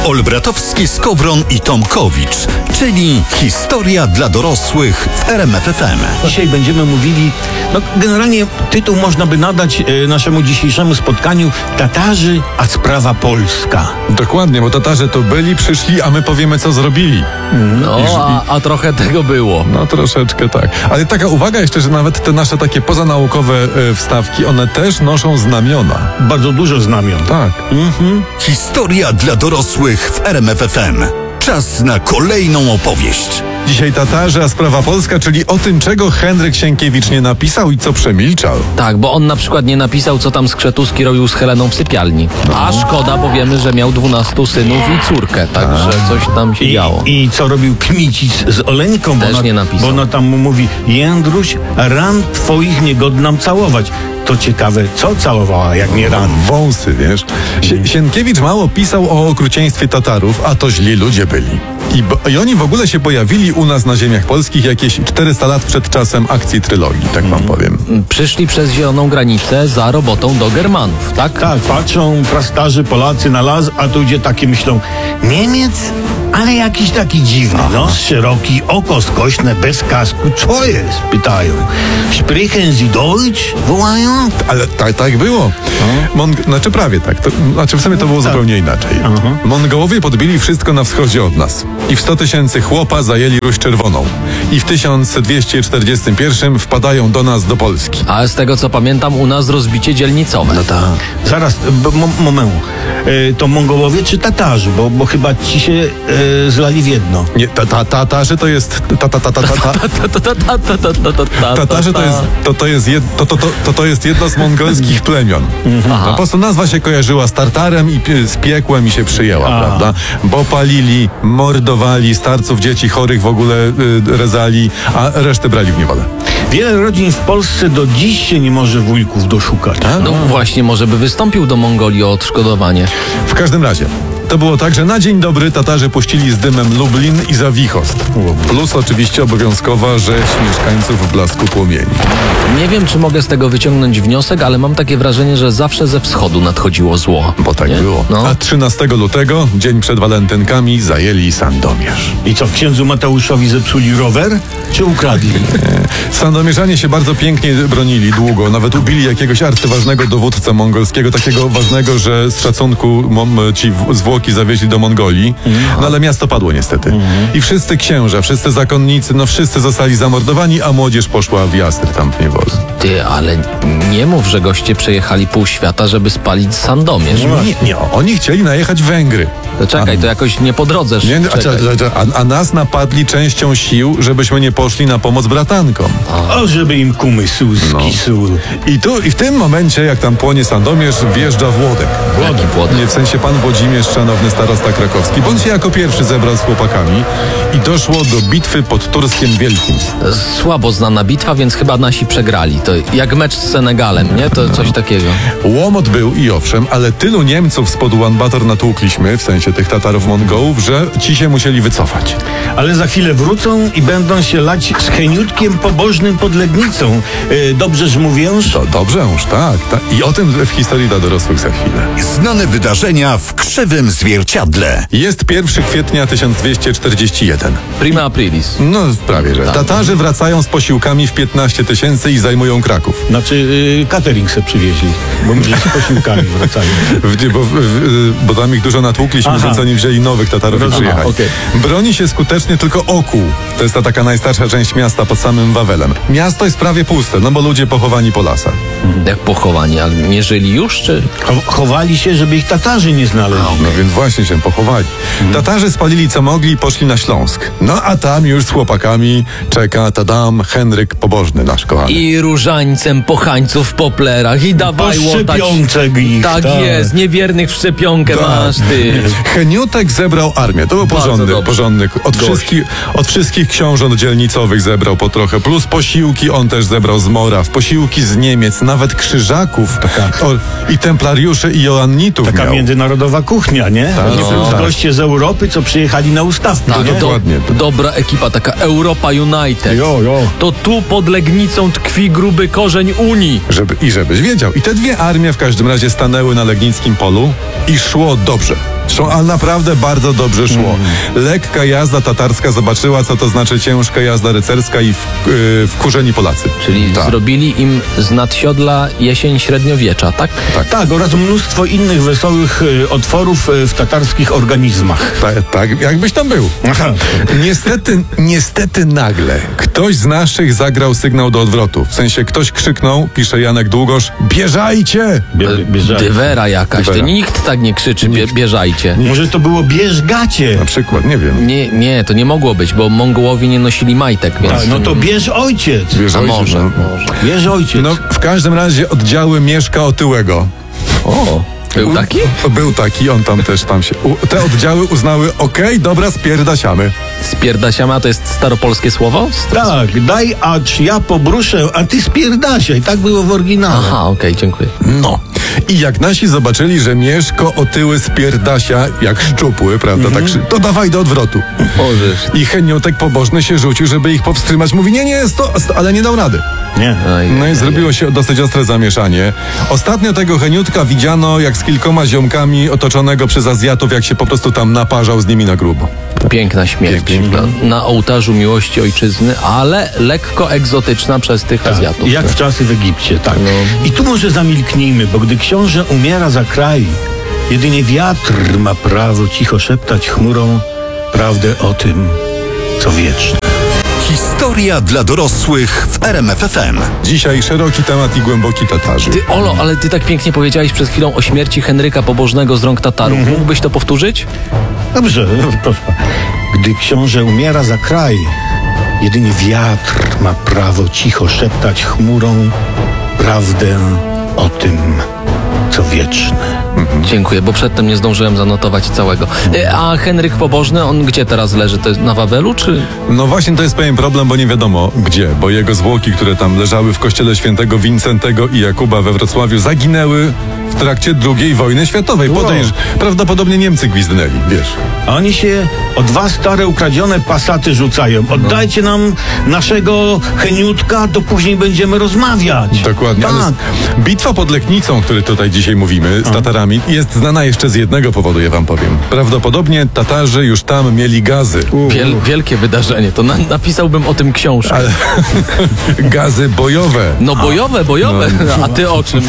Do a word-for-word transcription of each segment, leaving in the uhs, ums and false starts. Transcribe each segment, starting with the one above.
Olbratowski, Skowron i Tomkowicz, czyli historia dla dorosłych w R M F F M. Dzisiaj będziemy mówili, no generalnie tytuł można by nadać e, naszemu dzisiejszemu spotkaniu Tatarzy, a sprawa polska. Dokładnie, bo Tatarzy to byli, przyszli, a my powiemy, co zrobili. No, a, a trochę tego było. No troszeczkę tak. Ale taka uwaga jeszcze, że nawet te nasze takie pozanaukowe e, wstawki, one też noszą znamiona. Bardzo dużo znamion. Tak. Mhm. Historia dla dorosłych w R M F F M. Czas na kolejną opowieść. Dzisiaj Tatarzy, a sprawa polska, czyli o tym, czego Henryk Sienkiewicz nie napisał i co przemilczał. Tak, bo on na przykład nie napisał, co tam Skrzetuski robił z Heleną w sypialni. A szkoda, bo wiemy, że miał dwunastu synów i córkę, także coś tam się I, działo. I co robił Kmicic z Oleńką, bo Też ona, nie napisał. bo ona tam mu mówi: Jędruś, ran twoich niegodnam całować. To ciekawe, co całowała, jak nie ran. Wąsy, wiesz. Sie- Sienkiewicz mało pisał o okrucieństwie Tatarów, a to źli ludzie byli. I, bo, I oni w ogóle się pojawili u nas na ziemiach polskich jakieś czterysta lat przed czasem akcji trylogii, tak wam powiem. Przyszli przez zieloną granicę za robotą do Germanów, tak? Tak, patrzą prastarzy Polacy na las, a tu gdzie takie myślą: Niemiec? Ale jakiś taki dziwny, nos szeroki, oko skośne, bez kasku. Co jest? Pytają. Sprechen Sie Deutsch? Wołają. Ale tak, tak było. Mong- znaczy prawie tak. To, znaczy w sumie to było Tak. zupełnie inaczej. Aha. Mongołowie podbili wszystko na wschodzie od nas. I w sto tysięcy chłopa zajęli Ruś Czerwoną. I w tysiąc dwieście czterdziestym pierwszym wpadają do nas, do Polski. A z tego co pamiętam, u nas rozbicie dzielnicowe. No tak. Zaraz, b- mo- moment. E, to Mongołowie czy Tatarzy? Bo, bo chyba ci się e, zlali w jedno. Nie, ta, ta, Tatarzy to jest... Ta, ta, ta, ta, ta, ta. Tatarzy to jest, to, to, jest jed, to, to, to, to, to jest jedno z mongolskich plemion. No, po prostu nazwa się kojarzyła z Tartarem i pie- z piekłem i się przyjęła, A. prawda? Bo palili, mordowali, starców, dzieci chorych w ogóle y, rezali, a resztę brali w niewolę. Wiele rodzin w Polsce do dziś się nie może wujków doszukać. No właśnie, może by wystąpił do Mongolii o odszkodowanie. W każdym razie, to było tak, że na dzień dobry Tatarzy puścili z dymem Lublin i Zawichost. Plus oczywiście obowiązkowa rzeź mieszkańców w blasku płomieni. Nie wiem, czy mogę z tego wyciągnąć wniosek, ale mam takie wrażenie, że zawsze ze wschodu nadchodziło zło. Bo tak Nie? było. No. A trzynastego lutego, dzień przed walentynkami, zajęli Sandomierz. I co, księdzu Mateuszowi zepsuli rower? Czy ukradli? Sandomierzanie się bardzo pięknie bronili długo. Nawet ubili jakiegoś arcyważnego dowódcę mongolskiego, takiego ważnego, że z szacunku mom, ci w- zwłoki zawieźli do Mongolii. No ale miasto padło niestety. I wszyscy księża, wszyscy zakonnicy, no wszyscy zostali zamordowani, a młodzież poszła w Jastr tam w niewolę. Ty, ale nie mów, że goście przejechali pół świata, żeby spalić Sandomierz. Nie, nie, oni chcieli najechać Węgry. To czekaj, to jakoś nie po drodze. Nie, a, czekaj. a, a nas napadli częścią sił, żebyśmy nie poszli na pomoc bratankom. O, żeby im kumysł No. skisł. I tu, i w tym momencie, jak tam płonie Sandomierz, wjeżdża Włodek. Jaki płodek? Nie, w sensie pan Włodzimierz, szanowny starosta krakowski. Bądź się jako pierwszy zebrał z chłopakami i doszło do bitwy pod Turskiem Wielkim. Słabo znana bitwa, więc chyba nasi przegrali. To jak mecz z Senegalem, nie? To coś takiego. Łomot był i owszem, ale tylu Niemców spod Ulaanbaatar natłukliśmy, w sensie tych Tatarów Mongołów, że ci się musieli wycofać. Ale za chwilę wrócą i będą się lać z cheniutkiem pobożnym pod Legnicą. E, dobrze, że mówię? To dobrze już, tak, tak. I o tym w historii dla dorosłych za chwilę. Znane wydarzenia w krzywym zwierciadle. Jest pierwszego kwietnia tysiąc dwieście czterdziesty pierwszy. Prima aprilis. No prawie, że. Tatarzy wracają z posiłkami w piętnaście tysięcy i zajmują Kraków. Znaczy, y, catering se przywieźli, bo my z posiłkami wracali. W, bo, w, bo tam ich dużo natłukliśmy, Aha. więc oni wzięli nowych Tatarów i Aha, przyjechali. okej. Broni się skutecznie tylko Okół. To jest ta taka najstarsza część miasta pod samym Wawelem. Miasto jest prawie puste, no bo ludzie pochowani po lasach. Jak pochowani, ale nie żyli już, czy? Cho- chowali się, żeby ich Tatarzy nie znaleźli. No więc właśnie się pochowali. Tatarzy spalili co mogli i poszli na Śląsk. No a tam już z chłopakami czeka tadam Henryk Pobożny, nasz kochany. I różańcem pochańców w poplerach i dawaj łotać. Szczepionczek ich. Tak jest, niewiernych w szczepionkę Tak. masz ty. Heniutek zebrał armię. To był Bardzo porządny, dobrze. porządny. Od Gość. wszystkich, od wszystkich książąt dzielnicowych zebrał po trochę. Plus posiłki on też zebrał z Moraw. Posiłki z Niemiec, nawet krzyżaków. Taka- O, i templariuszy i joannitów Taka miał. międzynarodowa kuchnia, nie? Tak, nie no, plus tak. goście z Europy, co przyjechali na ustawki, Tak, nie? do, dokładnie. dobra ekipa, taka Europa United. Jo, jo. To tu pod Legnicą tkwi gruby korzeń Unii. Żeby, I żebyś wiedział. I te dwie armie w każdym razie stanęły na Legnickim Polu i szło dobrze. Szło, ale naprawdę bardzo dobrze szło. Lekka jazda tatarska zobaczyła, co to znaczy ciężka jazda rycerska i w, yy, wkurzeni Polacy. Czyli Tak. zrobili im z nadsiodla jesień średniowiecza, tak? Tak. Tak, oraz mnóstwo innych wesołych y, otworów y, w tatarskich organizmach. Tak, tak, jakbyś tam był. Aha. Niestety, niestety nagle ktoś z naszych zagrał sygnał do odwrotu. W sensie ktoś krzyknął, pisze Janek Długosz, bieżajcie! Bie, bieża- Dywera jakaś. Dywera. To nikt tak nie krzyczy, bie, bieżajcie. Może to było bieżgacie. Na przykład, nie wiem. Nie, nie, to nie mogło być, bo Mongołowie nie nosili majtek, więc... Tak, no to bierz ojciec. Bierz A ojciec, może, no. może. Bierz ojciec. No, w każdym razie oddziały Mieszka Otyłego. O, był taki? Był taki, on tam też tam się... U, te oddziały uznały, okej, dobra, spierdasiamy. Spierdasiama to jest staropolskie słowo? Tak, daj, acz ja pobruszę, a ty spierdasiaj. Tak było w oryginale. Aha, okej, dziękuję. No. I jak nasi zobaczyli, że Mieszko Otyły spierdasia jak szczupły, prawda, tak, szy- to dawaj do odwrotu. Możesz. I Heniotek pobożny się rzucił, żeby ich powstrzymać. Mówi, nie, nie, sto, sto, ale nie dał rady. Nie. Aj, No i aj, zrobiło się dosyć ostre zamieszanie. Ostatnio tego Heniutka widziano jak z kilkoma ziomkami otoczonego przez Azjatów, jak się po prostu tam naparzał z nimi na grubo. Piękna śmierć. Piękna. Na, na ołtarzu miłości ojczyzny, ale lekko egzotyczna przez tych Azjatów. Jak w czasy w Egipcie, tak. No. I tu może zamilknijmy, bo gdy książę umiera za kraj, jedynie wiatr ma prawo cicho szeptać chmurą prawdę o tym, co wieczne. Historia dla dorosłych w R M F F M. Dzisiaj szeroki temat i głęboki Tatarzy. Ty, Olo, ale ty tak pięknie powiedziałeś przed chwilą o śmierci Henryka Pobożnego z rąk Tatarów. Mógłbyś to powtórzyć? Dobrze, proszę. Gdy książę umiera za kraj, jedynie wiatr ma prawo cicho szeptać chmurą prawdę o tym, co wieczne. Dziękuję, bo przedtem nie zdążyłem zanotować całego. E, A Henryk Pobożny, on gdzie teraz leży? To jest na Wawelu, czy... No właśnie to jest pewien problem, bo nie wiadomo gdzie, bo jego zwłoki, które tam leżały w kościele świętego Wincentego i Jakuba we Wrocławiu, zaginęły w trakcie drugiej wojny światowej. Wow. Podejrz, prawdopodobnie Niemcy gwizdnęli, wiesz. A oni się o dwa stare ukradzione pasaty rzucają. Oddajcie nam naszego Heniutka, to później będziemy rozmawiać. Dokładnie. Ale Tak. z- bitwa pod Leknicą, o której tutaj dzisiaj mówimy, z Tatarami, jest znana jeszcze z jednego powodu, ja wam powiem. Prawdopodobnie Tatarzy już tam mieli gazy. Wiel, wielkie wydarzenie, to na, napisałbym o tym książkę. Ale gazy bojowe. No bojowe, bojowe. A ty o czym?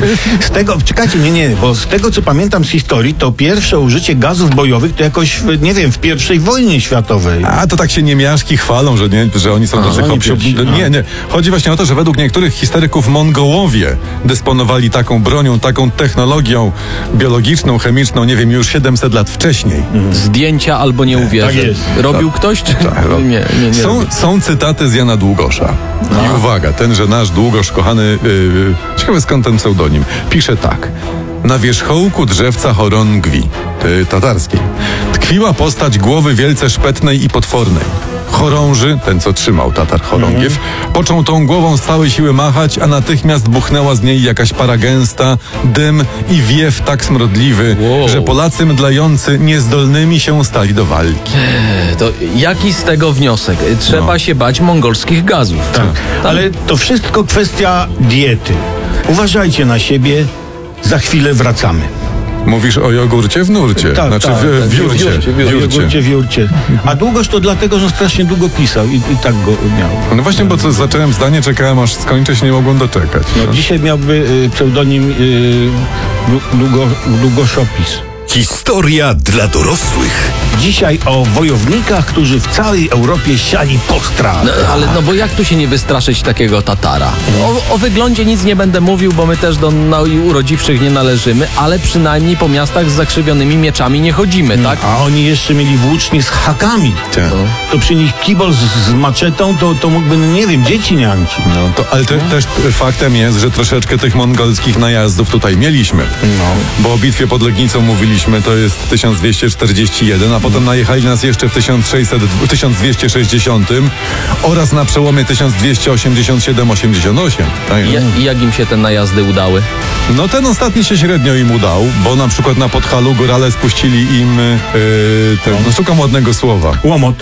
Z tego, czekajcie, nie, nie, bo z tego co pamiętam z historii, to pierwsze użycie gazów bojowych to jakoś, w, nie wiem, w pierwszej wojnie światowej. A to tak się niemiaszki chwalą, że, nie, że oni są tacy oni hopsiu. pierwsi, a. Nie, nie. Chodzi właśnie o to, że według niektórych historyków Mongołowie dysponowali taką bronią, taką technologią biologiczną, chemiczną, nie wiem, już siedemset lat wcześniej. Zdjęcia albo nie uwierzę. tak jest. Robił ktoś, czy... Tak, rob- nie, nie, nie Są, robił. są cytaty z Jana Długosza. I uwaga, tenże nasz Długosz, kochany, yy, ciekawe skąd ten pseudonim, pisze tak. Na wierzchołku drzewca chorągwi, yy, tatarskiej, tkwiła postać głowy wielce szpetnej i potwornej. Chorąży, ten co trzymał Tatar chorągiew, począł tą głową z całej siły machać, a natychmiast buchnęła z niej jakaś para gęsta, dym i wiew tak smrodliwy, Wow. że Polacy mdlający niezdolnymi się stali do walki. To jaki z tego wniosek? Trzeba No. się bać mongolskich gazów. Tak. Ale to wszystko kwestia diety. Uważajcie na siebie, za chwilę wracamy. Mówisz o jogurcie w nurcie, Tak, znaczy tak, w, tak, w jurcie. w W jurcie, jurcie. w jurcie. A długoż to dlatego, że strasznie długo pisał i, i tak go miał. No właśnie, bo co, zacząłem zdanie, czekałem aż skończę, się nie mogłem doczekać. No, dzisiaj miałby y, pseudonim y, długo, długoszopis. Historia dla dorosłych. Dzisiaj o wojownikach, którzy w całej Europie siali postrach. No, ale no bo jak tu się nie wystraszyć takiego Tatara? O, o wyglądzie nic nie będę mówił, bo my też do urodziwszych nie należymy, ale przynajmniej po miastach z zakrzywionymi mieczami nie chodzimy, tak? A oni jeszcze mieli włócznie z hakami. Tak. To przy nich kibol z, z maczetą, to, to mógłby, no nie wiem, dzieci niańczyć. No, to, ale te, też faktem jest, że troszeczkę tych mongolskich najazdów tutaj mieliśmy. No. Bo o bitwie pod Legnicą mówiliśmy, to jest tysiąc dwieście czterdzieści jeden, a potem najechali nas jeszcze w tysiąc sześćset, tysiąc dwieście sześćdziesiątym oraz na przełomie tysiąc dwieście osiemdziesiąt siedem osiemdziesiąt osiem. Tak? I, I jak im się te najazdy udały? No ten ostatni się średnio im udał, bo na przykład na Podhalu górale spuścili im, yy, ten, no szukam ładnego słowa. Łomot.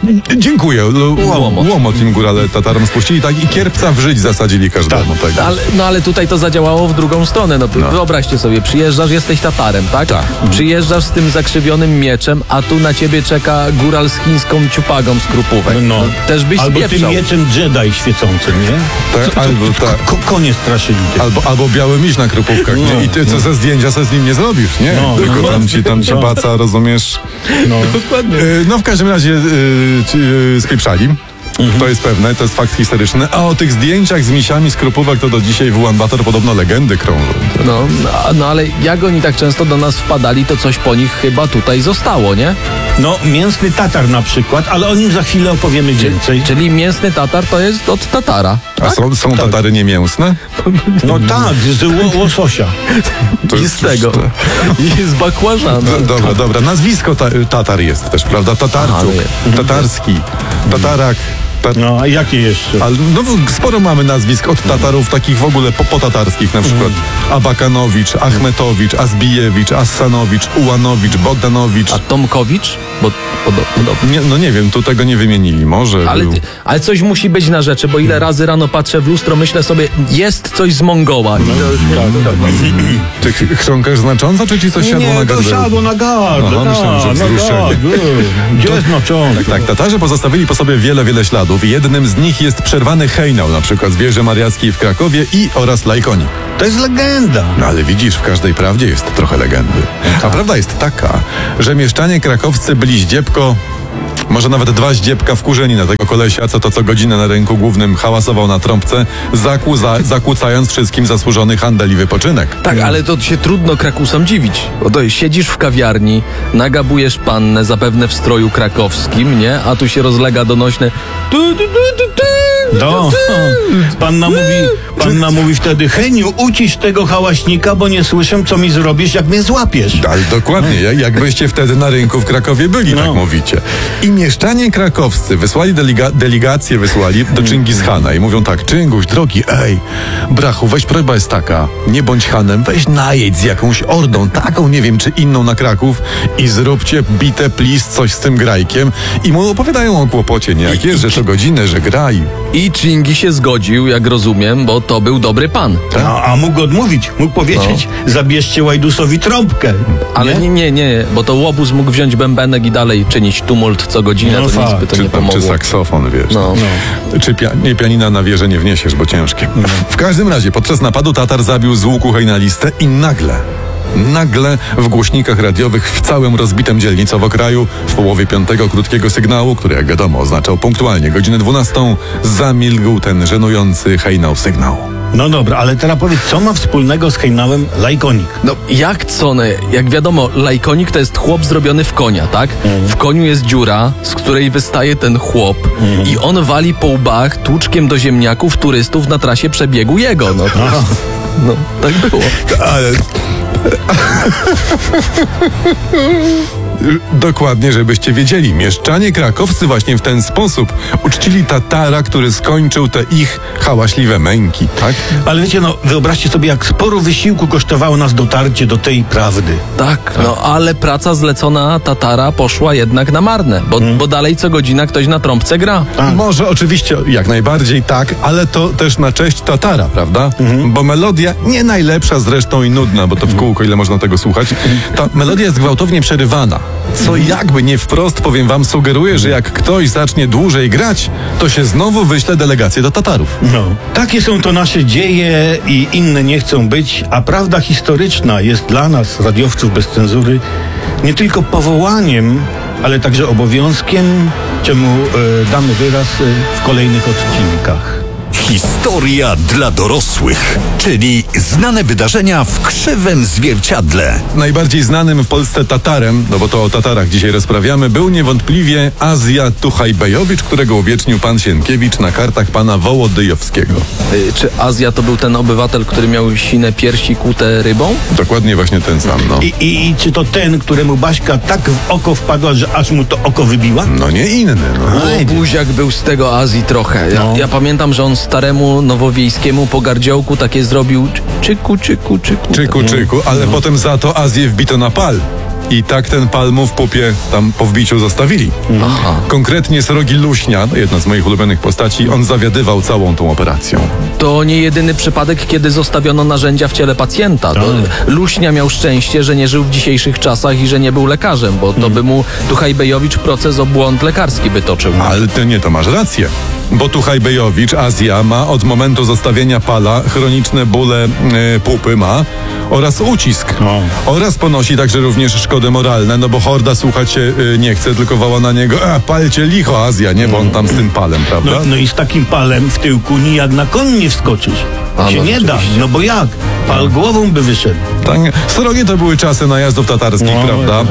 Dziękuję. L- Łomot. Łomot im górale Tatarom spuścili, tak, i kierpca w żyć zasadzili każdemu. Tak. No ale, no ale tutaj to zadziałało w drugą stronę. No, Wyobraźcie sobie, przyjeżdżasz, jesteś Tatarem, tak? Tak. Przyjeżdżasz z tym zakrzywionym mieczem, a tu na ciebie czeka góral z chińską ciupagą z krupówek. No. Też byś Albo spieprzał. tym mieczem Jedi świecącym, nie? Tak, albo, tak. Ko- konie straszyli tym. Albo, albo biały miś na krupówkach, nie? I ty co ze zdjęcia se z nim nie zrobisz, nie? No, Tylko no. tam ci, tam ci No. baca, rozumiesz? No. Dokładnie. E, No w każdym razie e, ci, e, spieprzali. To jest pewne, to jest fakt historyczny. A o tych zdjęciach z misiami z krupówek to do dzisiaj w Ulaanbaatar podobno legendy krążą. No, no, no ale jak oni tak często do nas wpadali, to coś po nich chyba tutaj zostało, nie? No, mięsny Tatar na przykład, ale o nim za chwilę opowiemy więcej. Czyli mięsny Tatar to jest od Tatara. A są, są Tatary niemięsne? No tak, z ło- łososia. To I z tego. I z bakłażana. Do, dobra, dobra. Nazwisko ta, Tatar jest też, prawda? Tatarczuk, Aha, Tatarski, Tatarak. Ta, No, a jakie jeszcze? ale no, sporo mamy nazwisk od Tatarów, takich w ogóle po, potatarskich, na przykład Abakanowicz, Achmetowicz, Azbijewicz, Assanowicz, Ułanowicz, Bogdanowicz. A Tomkowicz? Bo podobno. Podo, Nie, no nie wiem, tu tego nie wymienili, może ale, był. ale coś musi być na rzeczy, bo ile razy rano patrzę w lustro, myślę sobie, jest coś z Mongoła. I to, Czy ch- chrząkasz znacząco, czy ci coś siadło nie, na to gardle? siadło na gardle. Aha, myślałem, że tak, na wzruszenie. gardle. Gdzie jest znacząco? Tak, Tatarzy pozostawili po sobie wiele, wiele śladów. Jednym z nich jest przerwany hejnał, na przykład z wieży mariackiej w Krakowie i oraz Lajkonik. To jest legenda. No ale widzisz, w każdej prawdzie jest trochę legendy. A prawda jest taka, że mieszczanie krakowscy byli zdziepko, może nawet dwa zdziepka wkurzeni na tego kolesia, co to co godzinę na rynku głównym hałasował na trąbce, zakłuza, zakłócając wszystkim zasłużony handel i wypoczynek. tak, ale to się trudno Krakusom dziwić. Bo to siedzisz w kawiarni, nagabujesz pannę, zapewne w stroju krakowskim, nie? A tu się rozlega donośne tu, tu, tu, tu, tu. No, panna mówi, panna mówi wtedy, Heniu, ucisz tego hałaśnika, bo nie słyszę, co mi zrobisz, jak mnie złapiesz. Ale dokładnie, jak- jakbyście wtedy na rynku w Krakowie byli, No. tak mówicie. I mieszczanie krakowscy wysłali delega- delegację, wysłali do Chingishana i mówią tak: Czynguś, drogi, ej, brachu, weź, prośba jest taka, nie bądź hanem, weź najedź z jakąś ordą, taką, nie wiem, czy inną na Kraków i zróbcie bite plis, coś z tym grajkiem. I mu opowiadają o kłopocie, nie? Jak jest, że co godzinę, że graj. I Chingi się zgodził, jak rozumiem, bo to był dobry pan. A, a mógł odmówić, mógł powiedzieć, zabierzcie Łajdusowi trąbkę. Ale nie, nie, nie, bo to łobuz mógł wziąć bębenek i dalej czynić tumult co godzinę, No to nic fakt, by to Czy, nie tam, czy pomogło. saksofon, wiesz. No. Czy pia- nie, pianina na wieżę nie wniesiesz, bo ciężkie. W każdym razie, podczas napadu Tatar zabił z łuku hejnalistę i nagle, nagle w głośnikach radiowych w całym rozbitym dzielnicowo kraju w połowie piątego krótkiego sygnału, który jak wiadomo oznaczał punktualnie godzinę dwunastą, zamilgł ten żenujący hejnał sygnał. No dobra, ale teraz powiedz, co ma wspólnego z hejnałem Lajkonik? No jak co? No, jak wiadomo, lajkonik to jest chłop zrobiony w konia, tak? W koniu jest dziura, z której wystaje ten chłop i on wali po łbach tłuczkiem do ziemniaków turystów na trasie przebiegu jego. No, to, no tak było. Ale... Dokładnie, żebyście wiedzieli. Mieszczanie krakowscy właśnie w ten sposób uczcili Tatara, który skończył te ich hałaśliwe męki, tak? Ale wiecie, no wyobraźcie sobie, jak sporo wysiłku kosztowało nas dotarcie do tej prawdy. Tak, no ale praca zlecona Tatara poszła jednak na marne, bo, bo dalej co godzina ktoś na trąbce gra. A. Może oczywiście, jak najbardziej tak, ale to też na cześć Tatara, prawda? Bo melodia, nie najlepsza zresztą i nudna, bo to w kółko, ile można tego słuchać, ta melodia jest gwałtownie przerywana. Co jakby nie wprost, powiem wam, sugeruje, że jak ktoś zacznie dłużej grać, to się znowu wyśle delegację do Tatarów. No. Takie są to nasze dzieje i inne nie chcą być, a prawda historyczna jest dla nas, radiowców bez cenzury, nie tylko powołaniem, ale także obowiązkiem, czemu e, damy wyraz e, w kolejnych odcinkach. Historia dla dorosłych, czyli znane wydarzenia w krzywym zwierciadle. Najbardziej znanym w Polsce Tatarem, no bo to o Tatarach dzisiaj rozprawiamy, był niewątpliwie Azja Tuchajbejowicz, którego uwiecznił pan Sienkiewicz na kartach pana Wołodyjowskiego. Y, czy Azja to był ten obywatel, który miał sine piersi kłute rybą? Dokładnie właśnie ten sam, no. I, i, I czy to ten, któremu Baśka tak w oko wpadła, że aż mu to oko wybiła? No nie inny, no. Ej, Buziak był z tego Azji trochę. Ja, No. ja pamiętam, że on staremu nowowiejskiemu pogardziołku takie zrobił czyku, czyku, czyku. Czyku, czyku, ale potem za to Azję wbito na pal. I tak ten pal mu w pupie tam po wbiciu zostawili. Aha. Konkretnie Srogi Luśnia, jedna z moich ulubionych postaci, on zawiadywał całą tą operacją. To nie jedyny przypadek, kiedy zostawiono narzędzia w ciele pacjenta. To Luśnia miał szczęście, że nie żył w dzisiejszych czasach i że nie był lekarzem, bo to by mu Tuchajbejowicz proces o błąd lekarski wytoczył. Ale ty nie, to masz rację. Bo Tuchajbejowicz, Azja, ma od momentu zostawienia pala chroniczne bóle e, pupy ma oraz ucisk. No. Oraz ponosi także również szkody moralne, no bo horda słuchać się e, nie chce, tylko woła na niego, a palcie licho Azja, nie? Bo on tam z tym palem, prawda? No, no i z takim palem w tyłku nijak na koń nie wskoczysz. A, się no nie da, rzeczywiście. no bo jak? Pal głową by wyszedł. Tak, srogie to były czasy najazdów tatarskich, prawda?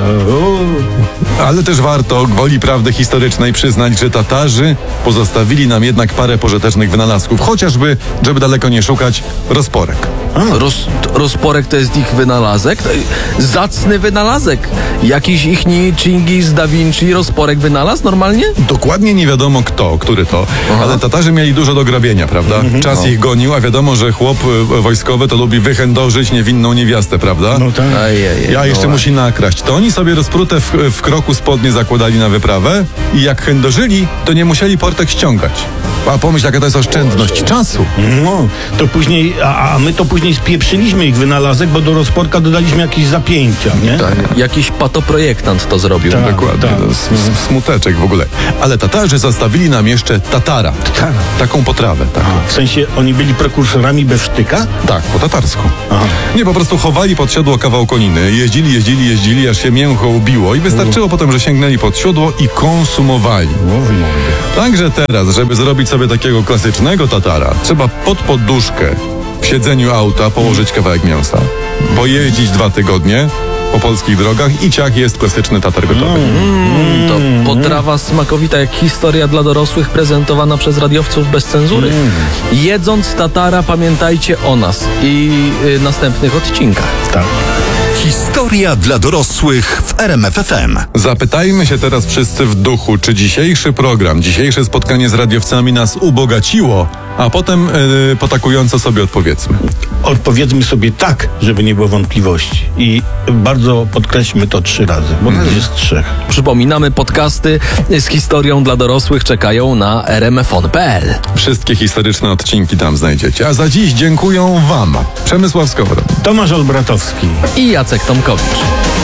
O, Ale też warto gwoli prawdy historycznej przyznać, że Tatarzy pozostawili nam jednak parę pożytecznych wynalazków, chociażby, żeby daleko nie szukać, rozporek. Roz, rozporek to jest ich wynalazek? To zacny wynalazek. Jakiś ichni Chingis Da Vinci rozporek wynalazł normalnie? Dokładnie nie wiadomo kto, który to, Aha. ale Tatarzy mieli dużo do grabienia, prawda? Czas ich gonił, a wiadomo, że chłop y, wojskowy to lubi wychędożyć niewinną niewiastę, prawda? no tak. Ajej, Ja jeszcze musi nakraść. To oni sobie rozprute w, w kroku spodnie zakładali na wyprawę i jak chędożyli, to nie musieli portek ściągać. A pomyśl, jaka to jest oszczędność czasu. No, to później, a, a my to później spieprzyliśmy ich wynalazek, bo do rozporka dodaliśmy jakieś zapięcia, nie? Tak. Jakiś patoprojektant to zrobił. Tak. Dokładnie, tak. to s- s- smuteczek w ogóle. Ale Tatarzy zostawili nam jeszcze tatara. Tak. Taką potrawę. Tak, W sensie oni byli prekursorami bewsztyka? tak po tatarsku. Aha. Nie, po prostu chowali pod siodło kawał koniny, jeździli, jeździli, jeździli, aż się mięcho ubiło i wystarczyło potem, że sięgnęli pod siodło i konsumowali. Także teraz, żeby zrobić sobie takiego klasycznego tatara, trzeba pod poduszkę w siedzeniu auta położyć kawałek mięsa, pojeździć dwa tygodnie po polskich drogach i ciach jest klasyczny tatar gotowy. Mm, to potrawa smakowita jak historia dla dorosłych prezentowana przez radiowców bez cenzury. Jedząc tatara pamiętajcie o nas i y, następnych odcinkach. Tak. Historia dla dorosłych w R M F F M. Zapytajmy się teraz wszyscy w duchu, czy dzisiejszy program, dzisiejsze spotkanie z radiowcami nas ubogaciło, a potem yy, potakująco sobie odpowiedzmy. Odpowiedzmy sobie tak, żeby nie było wątpliwości. I bardzo podkreślmy to trzy razy, bo nas jest trzech. Przypominamy, podcasty z historią dla dorosłych czekają na r m f o n kropka p l. Wszystkie historyczne odcinki tam znajdziecie. A za dziś dziękuję Wam. Przemysław Skowron. Tomasz Olbratowski. I Jacek Tomkowicz.